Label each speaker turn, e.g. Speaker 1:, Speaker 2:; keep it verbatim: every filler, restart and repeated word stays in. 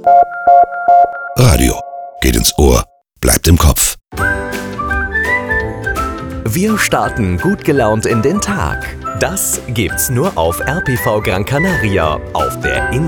Speaker 1: Radio. Geht ins Ohr, bleibt im Kopf.
Speaker 2: Wir starten gut gelaunt in den Tag. Das gibt's nur auf R P V Gran Canaria, auf der Insel.